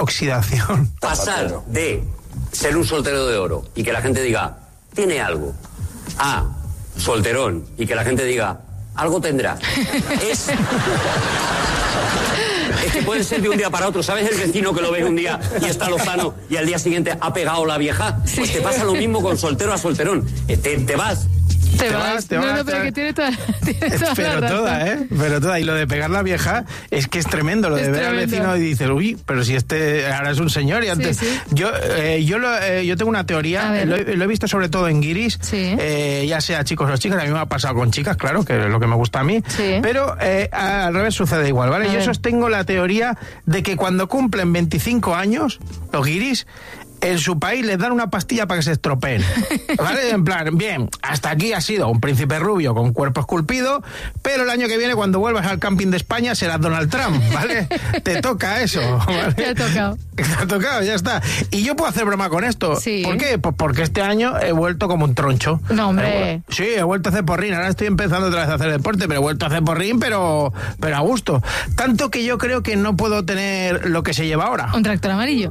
oxidación. Pasar de ser un soltero de oro y que la gente diga, tiene algo, a solterón y que la gente diga, algo tendrá. Es que puede ser de un día para otro. ¿Sabes el vecino que lo ves un día y está lozano y al día siguiente ha pegado la vieja? Pues te pasa lo mismo con soltero a solterón. Te vas. Te vas. No, pero que tiene toda pero la toda, razón. Pero toda. Y lo de pegar la vieja es que es tremendo. Lo de ver al vecino y dices, uy, pero si ahora es un señor y antes... Sí. Yo tengo una teoría, lo he visto sobre todo en guiris, ya sea chicos o chicas, a mí me ha pasado con chicas, claro, que es lo que me gusta a mí, pero al revés sucede igual, ¿vale? Yo sostengo la teoría de que cuando cumplen 25 años, los guiris, en su país les dan una pastilla para que se estropeen, ¿vale? En plan, bien, hasta aquí has sido un príncipe rubio con cuerpo esculpido, pero el año que viene, cuando vuelvas al camping de España, serás Donald Trump, ¿vale? Te toca eso, ¿vale? Te ha tocado. Te ha tocado, ya está. Y yo puedo hacer broma con esto. Sí. ¿Por qué? Pues porque este año he vuelto como un troncho. No, hombre. Sí, he vuelto a hacer porrín. Ahora estoy empezando otra vez a hacer deporte, pero he vuelto a hacer porrín, pero a gusto. Tanto que yo creo que no puedo tener lo que se lleva ahora. Un tractor amarillo.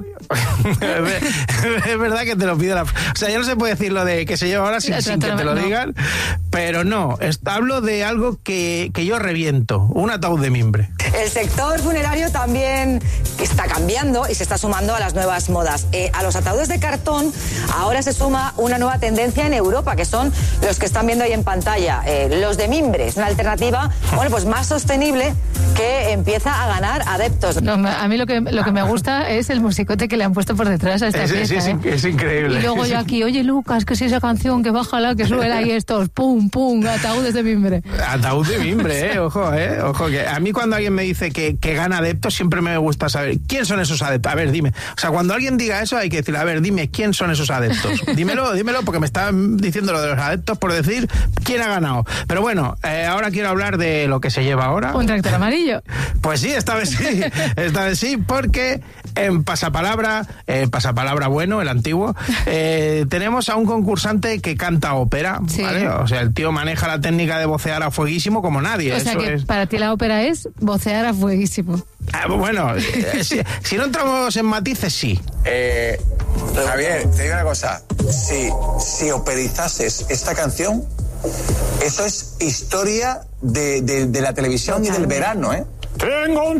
Es verdad que te lo pide la... O sea, ya no se puede decir lo de que se lleva ahora sin que te lo digan, pero no. Hablo de algo que yo reviento. Un ataúd de mimbre. El sector funerario también está cambiando y se está sumando a las nuevas modas. A los ataúdes de cartón ahora se suma una nueva tendencia en Europa, que son los que están viendo ahí en pantalla. Los de mimbre. Es una alternativa, pues más sostenible, que empieza a ganar adeptos. No, a mí lo que me gusta es el musicote que le han puesto por detrás a esta fiesta. Es increíble. Y luego yo aquí, oye Lucas, que si esa canción, que bájala, que sube ahí estos, pum, pum, ataúdes de mimbre. Ataúd de mimbre, ojo, que a mí cuando alguien me dice que gana adeptos, siempre me gusta saber quién son esos adeptos. A ver, dime. O sea, cuando alguien diga eso hay que decir, a ver, dime, ¿quién son esos adeptos? Dímelo, porque me están diciendo lo de los adeptos por decir quién ha ganado. Pero bueno, ahora quiero hablar de lo que se lleva ahora. Un tractor amarillo. Pues sí, esta vez sí, porque en Pasapalabra bueno, el antiguo, tenemos a un concursante que canta ópera, ¿vale? O sea, el tío maneja la técnica de vocear a fueguísimo como nadie. O sea que para ti la ópera es vocear a fueguísimo. Bueno, si no entramos en matices, sí. Javier, te digo una cosa. Si operizases esta canción, eso es historia de la televisión y del verano, ¿eh? Tengo un